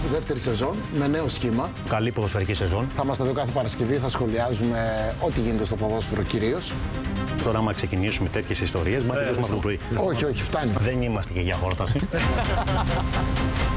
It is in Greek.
δεύτερη σεζόν, με νέο σχήμα. Καλή ποδοσφαιρική σεζόν. Θα είμαστε εδώ κάθε Παρασκευή, θα σχολιάζουμε ό,τι γίνεται στο ποδόσφαιρο κυρίως. Τώρα, άμα ξεκινήσουμε τέτοιες ιστορίες, μα τελειώσουμε αυτό το πρωί. Όχι, όχι, φτάνει. Δεν είμαστε και για χόρταση.